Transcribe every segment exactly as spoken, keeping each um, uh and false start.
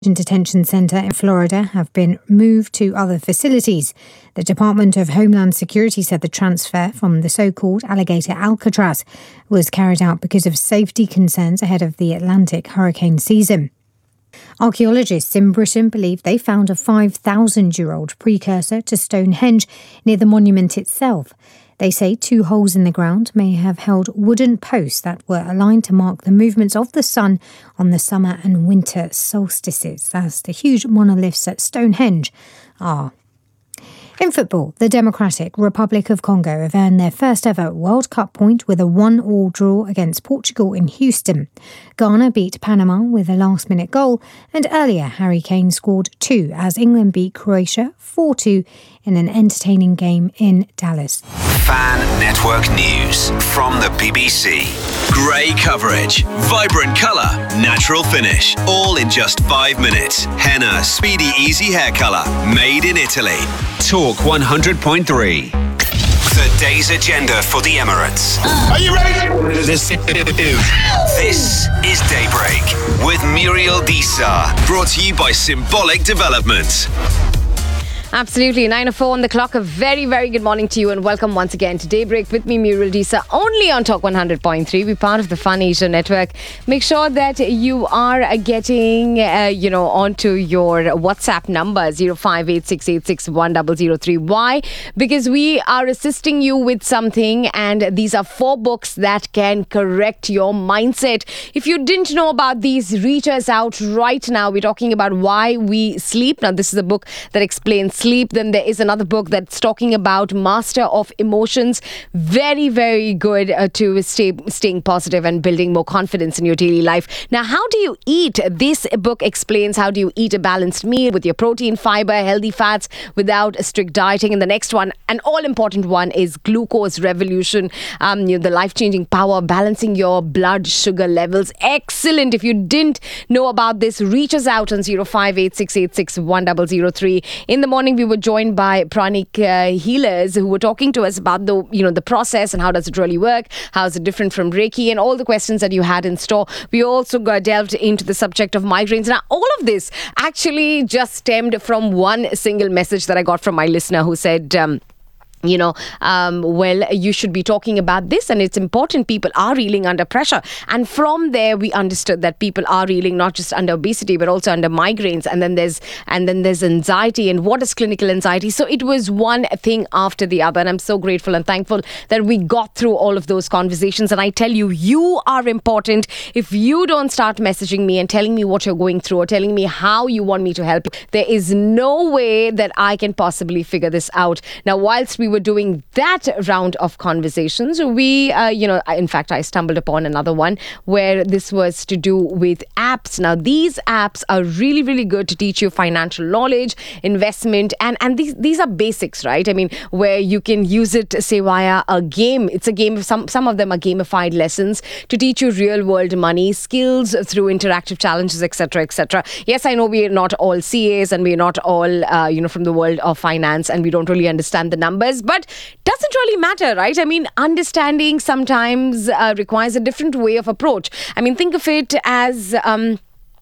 Detention Center in Florida have been moved to other facilities. The Department of Homeland Security said the transfer from the so-called Alligator Alcatraz was carried out because of safety concerns ahead of the Atlantic hurricane season. Archaeologists in Britain believe they found a five thousand year old precursor to Stonehenge near the monument itself. They say two holes in the ground may have held wooden posts that were aligned to mark the movements of the sun on the summer and winter solstices, as the huge monoliths at Stonehenge are. In football, the Democratic Republic of Congo have earned their first ever World Cup point with a one all draw against Portugal in Houston. Ghana beat Panama with a last-minute goal, and earlier Harry Kane scored two as England beat Croatia four two in an entertaining game in Dallas. Fan Network News from the B B C. Grey coverage, vibrant colour, natural finish, all in just five minutes. Henna Speedy Easy Hair Colour, made in Italy. Talk one hundred point three. The day's agenda for the Emirates. Are you ready? This, this is Daybreak with Muriel Disa. Brought to you by Symbolic Development. Absolutely. nine oh four on the clock. A very, very good morning to you and welcome once again to Daybreak with me, Muriel Disa, only on Talk one hundred point three. We're part of the Fun Asia Network. Make sure that you are getting, uh, you know, onto your WhatsApp number zero five eight six eight six one zero zero three. Why? Because we are assisting you with something, and these are four books that can correct your mindset. If you didn't know about these, reach us out right now. We're talking about why we sleep. Now, this is a book that explains sleep. Then there is another book that's talking about master of emotions. Very, very good uh, to stay staying positive and building more confidence in your daily life. Now, how do you eat? This book explains how do you eat a balanced meal with your protein, fiber, healthy fats without strict dieting. And the next one, an all-important one, is Glucose Revolution. Um, you know, the life-changing power of balancing your blood sugar levels. Excellent. If you didn't know about this, reach us out on zero five eight six eight six one zero zero three. In the morning, we were joined by Pranic uh, healers who were talking to us about the, you know, the process and how does it really work, how is it different from Reiki, and all the questions that you had in store. We also got delved into the subject of migraines. Now, all of this actually just stemmed from one single message that I got from my listener who said, um, you know, um, well, you should be talking about this, and it's important. People are reeling under pressure. And from there, we understood that people are reeling not just under obesity, but also under migraines. And then there's and then there's anxiety. And what is clinical anxiety? So it was one thing after the other. And I'm so grateful and thankful that we got through all of those conversations. And I tell you, you are important. If you don't start messaging me and telling me what you're going through or telling me how you want me to help, there is no way that I can possibly figure this out. Now, whilst we were doing that round of conversations, we, uh, you know, in fact, I stumbled upon another one where this was to do with apps. Now, these apps are really, really good to teach you financial knowledge, investment, and, and these these are basics, right? I mean, where you can use it, say, via a game. It's a game. Some, some of them are gamified lessons to teach you real world money skills through interactive challenges, et cetera, et cetera. Yes, I know we are not all C As and we are not all, uh, you know, from the world of finance, and we don't really understand the numbers. But doesn't really matter, right? I mean, understanding sometimes uh, requires a different way of approach. I mean, think of it as Um,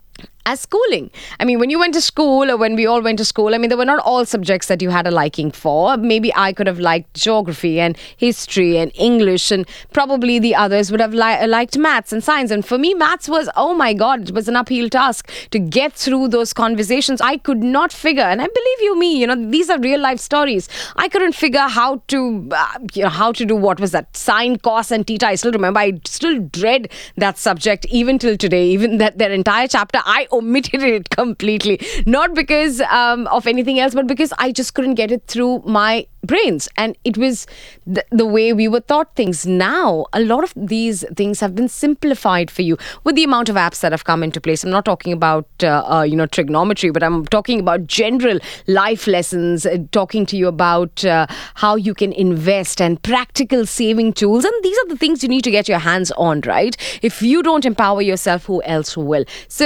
as schooling. I mean, when you went to school, or when we all went to school, I mean, there were not all subjects that you had a liking for. Maybe I could have liked geography and history and English, and probably the others would have li- liked maths and science. And for me, maths was, oh my God, it was an uphill task to get through those conversations. I could not figure, and I believe you me, you know, these are real life stories. I couldn't figure how to, uh, you know, how to do, what was that, sine, cos and theta. I still remember, I still dread that subject even till today. Even that their entire chapter, I omitted it completely. Not because um, of anything else, but because I just couldn't get it through my brains. And it was the, the way we were taught things. Now, a lot of these things have been simplified for you with the amount of apps that have come into place. I'm not talking about, uh, uh, you know, trigonometry, but I'm talking about general life lessons, uh, talking to you about uh, how you can invest and practical saving tools. And these are the things you need to get your hands on, right? If you don't empower yourself, who else will? So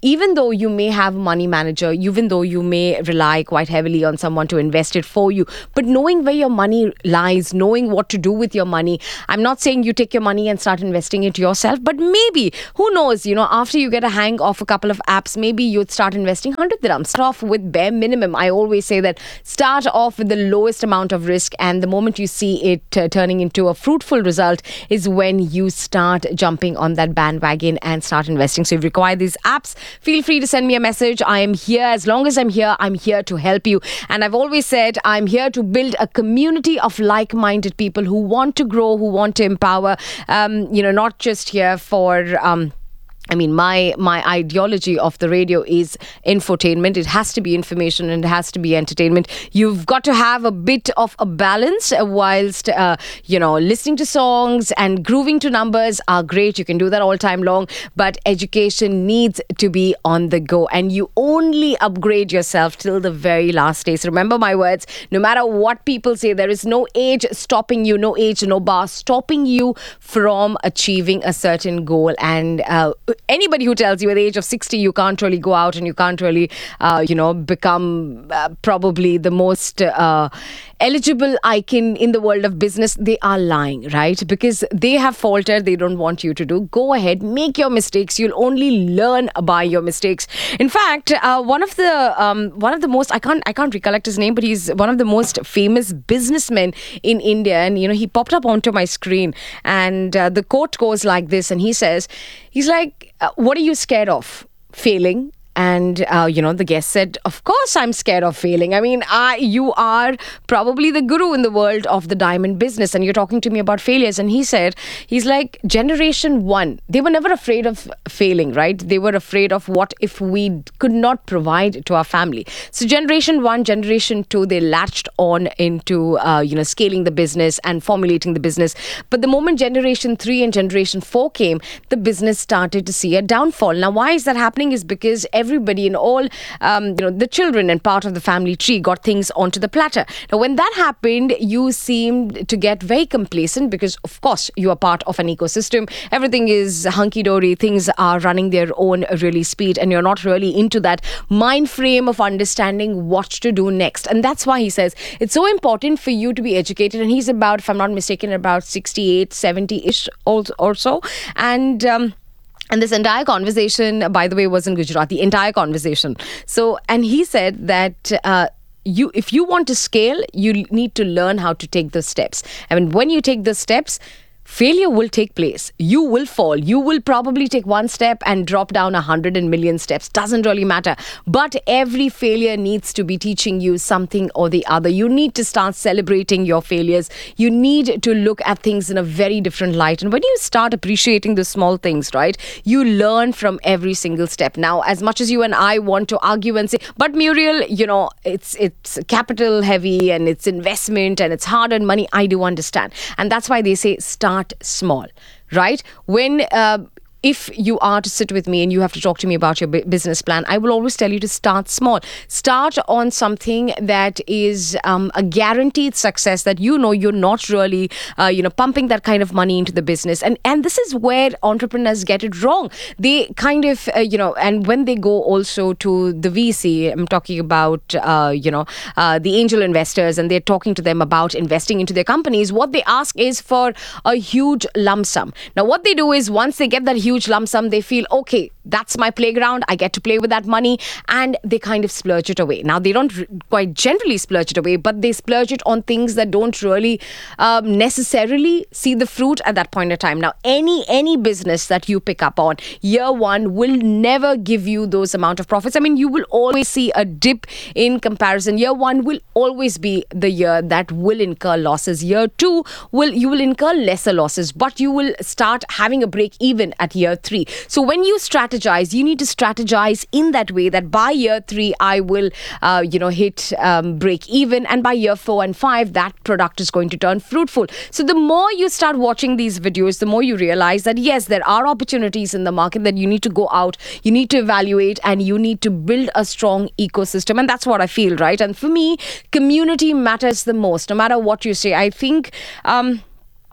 even though you may have a money manager, even though you may rely quite heavily on someone to invest it for you, but knowing where your money lies, knowing what to do with your money. I'm not saying you take your money and start investing it yourself, but maybe, who knows, you know, after you get a hang of a couple of apps, maybe you'd start investing one hundred dirhams. Start off with bare minimum. I always say that start off with the lowest amount of risk, and the moment you see it uh, turning into a fruitful result is when you start jumping on that bandwagon and start investing. So if you require these apps, feel free to send me a message. I am here. As long as I'm here, I'm here to help you. And I've always said I'm here to build a community of like-minded people who want to grow, who want to empower, um, you know, not just here for... Um, I mean, my my ideology of the radio is infotainment. It has to be information and it has to be entertainment. You've got to have a bit of a balance uh, whilst, uh, you know, listening to songs and grooving to numbers are great. You can do that all time long. But education needs to be on the go. And you only upgrade yourself till the very last day. So remember my words. No matter what people say, there is no age stopping you, no age, no bar stopping you from achieving a certain goal. And uh, anybody who tells you at the age of sixty you can't really go out and you can't really, uh, you know, become uh, probably the most uh, eligible icon in the world of business, they are lying, right? Because they have faltered, they don't want you to do. Go ahead, make your mistakes. You'll only learn by your mistakes. In fact, uh, one of the um, one of the most I can't I can't recollect his name, but he's one of the most famous businessmen in India, and you know he popped up onto my screen, and uh, the quote goes like this, and he says, he's like, uh, "What are you scared of? Failing?" And, uh, you know, the guest said, of course I'm scared of failing. I mean, I, you are probably the guru in the world of the diamond business and you're talking to me about failures. And he said, he's like, generation one, they were never afraid of failing, right? They were afraid of what if we could not provide to our family. So generation one, generation two, they latched on into, uh, you know, scaling the business and formulating the business. But the moment generation three and generation four came, the business started to see a downfall. Now, why is that happening? Is because every Everybody and all, um, you know, the children and part of the family tree got things onto the platter. Now, when that happened, you seemed to get very complacent because, of course, you are part of an ecosystem. Everything is hunky-dory. Things are running their own really speed and you're not really into that mind frame of understanding what to do next. And that's why he says it's so important for you to be educated. And he's about, if I'm not mistaken, about sixty-eight, seventy-ish or so. And... Um, And this entire conversation, by the way, was in Gujarati, entire conversation. So, and he said that uh, you, if you want to scale, you need to learn how to take the steps. I mean, when you take the steps, failure will take place. You will fall. You will probably take one step and drop down a hundred and million steps. Doesn't really matter. But every failure needs to be teaching you something or the other. You need to start celebrating your failures. You need to look at things in a very different light. And when you start appreciating the small things, right, you learn from every single step. Now, as much as you and I want to argue and say, but Muriel, you know, it's it's capital heavy and it's investment and it's hard-earned money, I do understand. And that's why they say start small, right? When uh, if you are to sit with me and you have to talk to me about your business plan, I will always tell you to start small. Start on something that is um, a guaranteed success, that you know you're not really, uh, you know, pumping that kind of money into the business. And and this is where entrepreneurs get it wrong. They kind of, uh, you know, and when they go also to the V C, I'm talking about, uh, you know, uh, the angel investors, and they're talking to them about investing into their companies, what they ask is for a huge lump sum. Now, what they do is once they get that huge lump sum, they feel, okay, that's my playground. I get to play with that money, and they kind of splurge it away. Now, they don't r- quite generally splurge it away, but they splurge it on things that don't really um, necessarily see the fruit at that point in time. Now, any any business that you pick up on, year one will never give you those amount of profits. I mean, you will always see a dip in comparison. Year one will always be the year that will incur losses. Year two will you will incur lesser losses, but you will start having a break even at year three. So when you strategize, you need to strategize in that way that by year three, I will, uh, you know, hit um, break even. And by year four and five, that product is going to turn fruitful. So the more you start watching these videos, the more you realize that, yes, there are opportunities in the market that you need to go out, you need to evaluate, and you need to build a strong ecosystem. And that's what I feel, right? And for me, community matters the most, no matter what you say. I think... Um,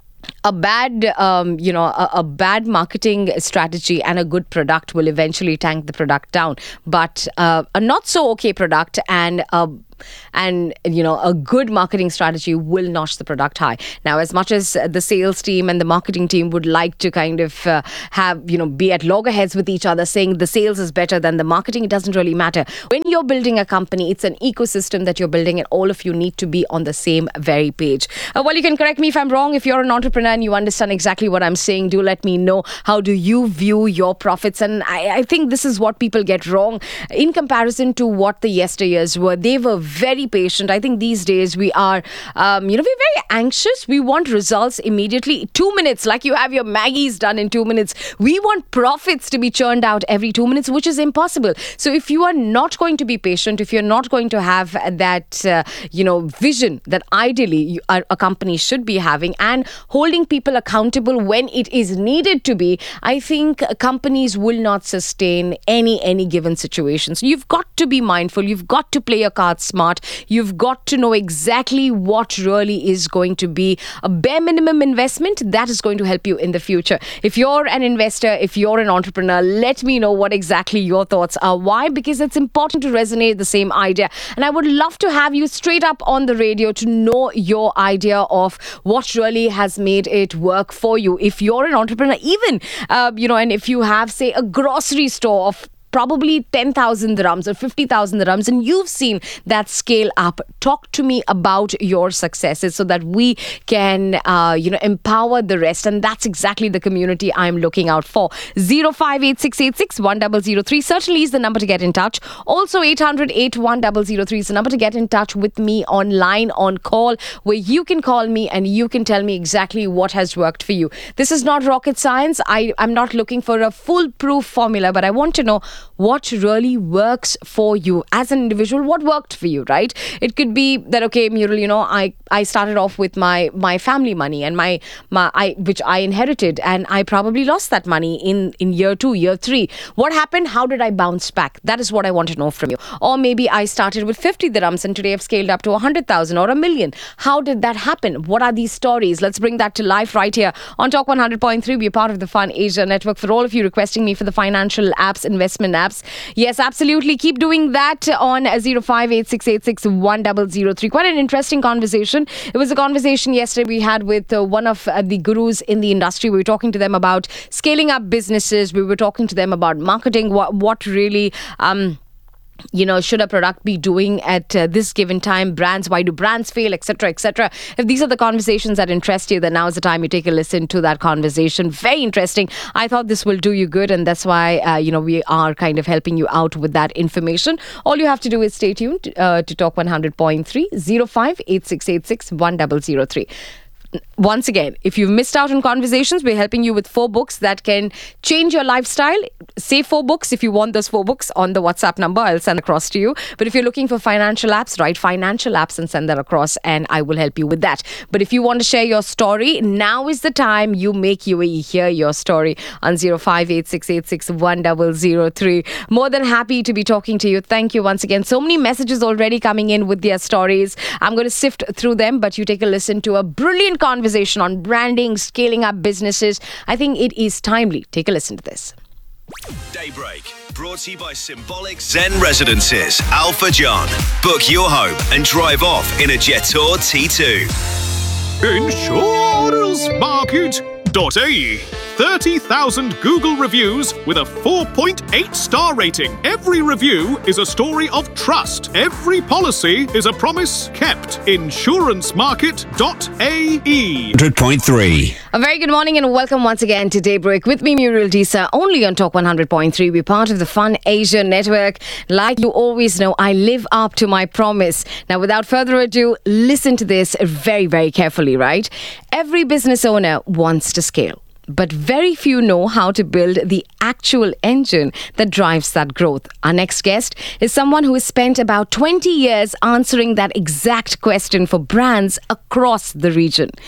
a bad, um, you know, a, a bad marketing strategy and a good product will eventually tank the product down. But uh, a not so okay product and a And, you know, a good marketing strategy will notch the product high. Now, as much as the sales team and the marketing team would like to kind of uh, have, you know, be at loggerheads with each other saying the sales is better than the marketing, it doesn't really matter. When you're building a company, it's an ecosystem that you're building and all of you need to be on the same very page. Uh, well, you can correct me if I'm wrong. If you're an entrepreneur and you understand exactly what I'm saying, do let me know. How do you view your profits? And I, I think this is what people get wrong in comparison to what the yesteryears were. They were very patient. I think these days we are, um, you know, we're very anxious. We want results immediately. Two minutes, like you have your Maggies done in two minutes. We want profits to be churned out every two minutes, which is impossible. So if you are not going to be patient, if you're not going to have that, uh, you know, vision that ideally you, a, a company should be having and holding people accountable when it is needed to be, I think companies will not sustain any, any given situation. So you've got to be mindful. You've got to play your cards smart. You've got to know exactly what really is going to be a bare minimum investment that is going to help you in the future. If you're an investor, if you're an entrepreneur, let me know what exactly your thoughts are. Why? Because it's important to resonate the same idea. And I would love to have you straight up on the radio to know your idea of what really has made it work for you. If you're an entrepreneur, even, uh, you know, and if you have, say, a grocery store of probably ten thousand dirhams or fifty thousand dirhams and you've seen that scale up, talk to me about your successes so that we can, uh, you know, empower the rest. And that's exactly the community I'm looking out for. zero five eight six eight six one zero zero three certainly is the number to get in touch. Also eight hundred eight one zero zero three is the number to get in touch with me online, on call, where you can call me and you can tell me exactly what has worked for you. This is not rocket science. I, I'm not looking for a foolproof formula, but I want to know what really works for you as an individual. What worked for you, right? It could be that, okay, Murul, you know, I, I started off with my my family money and my my I which I inherited, and I probably lost that money in in year two, year three. What happened? How did I bounce back? That is what I want to know from you. Or maybe I started with fifty dirhams and today I've scaled up to one hundred thousand or a million. How did that happen? What are these stories? Let's bring that to life right here on Talk one hundred point three. Be a part of the Fun Asia Network. For all of you requesting me for the financial apps, investment apps, yes, absolutely. Keep doing that on zero five eight six eight six one zero zero three. Quite an interesting conversation. It was a conversation yesterday we had with uh, one of uh, the gurus in the industry. We were talking to them about scaling up businesses. We were talking to them about marketing, what, what really... Um, you know, should a product be doing at uh, this given time? Brands, why do brands fail, et cetera, et cetera. If these are the conversations that interest you, then now is the time you take a listen to that conversation. Very interesting. I thought this will do you good, and that's why, uh, you know, we are kind of helping you out with that information. All you have to do is stay tuned uh, to Talk one hundred point three, zero five eight six eight six one zero zero three. Once again, if you've missed out on conversations, we're helping you with four books that can change your lifestyle. Say four books if you want those four books on the WhatsApp number. I'll send across to you. But if you're looking for financial apps, write financial apps and send that across and I will help you with that. But if you want to share your story, now is the time. You make U A E hear your story on zero five eight six eight six one zero zero three. More than happy to be talking to you. Thank you once again. So many messages already coming in with their stories. I'm going to sift through them, but you take a listen to a brilliant conversation on branding, scaling up businesses. I think it is timely. Take a listen to this. Daybreak, brought to you by Symbolic Zen Residences, Al Fajan. Book your home and drive off in a Jetour T two. Insurance Market dot A E. thirty thousand Google reviews with a four point eight star rating. Every review is a story of trust. Every policy is a promise kept. Insurance Market dot A E. one hundred point three. A very good morning and welcome once again to Daybreak with me, Muriel Disa, only on Talk one hundred point three. We're part of the Fun Asia Network. Like you always know, I live up to my promise. Now, without further ado, listen to this very, very carefully, right? Every business owner wants to scale, but very few know how to build the actual engine that drives that growth. Our next guest is someone who has spent about twenty years answering that exact question for brands across the region.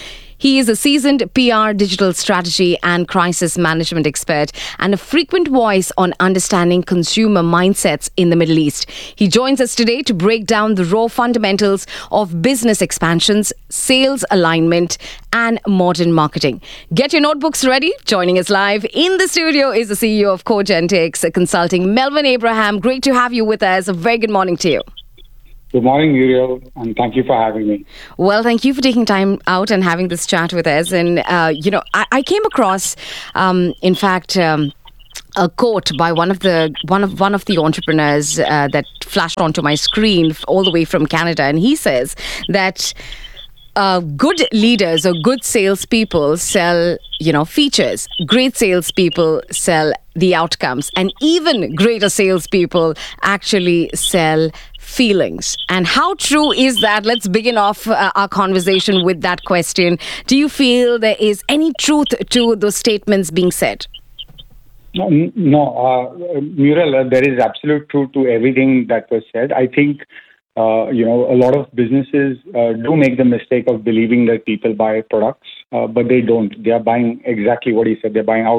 He is a seasoned P R, digital strategy and crisis management expert and a frequent voice on understanding consumer mindsets in the Middle East. He joins us today to break down the raw fundamentals of business expansions, sales alignment and modern marketing. Get your notebooks ready. Joining us live in the studio is the C E O of Cogentix Consulting, Melvin Abraham. Great to have you with us. A very good morning to you. Good morning, Muriel, and thank you for having me. Well, thank you for taking time out and having this chat with us. And, uh, you know, I, I came across, um, in fact, um, a quote by one of the one of one of the entrepreneurs uh, that flashed onto my screen all the way from Canada. And he says that Uh, good leaders or good salespeople sell, you know, features. Great salespeople sell the outcomes, and even greater salespeople actually sell feelings. And how true is that? Let's begin off uh, our conversation with that question. Do you feel there is any truth to those statements being said? No, no uh, Muriel, uh, there is absolute truth to everything that was said. I think Uh, you know, a lot of businesses uh, do make the mistake of believing that people buy products, uh, but they don't. They are buying exactly what he said. They're buying out.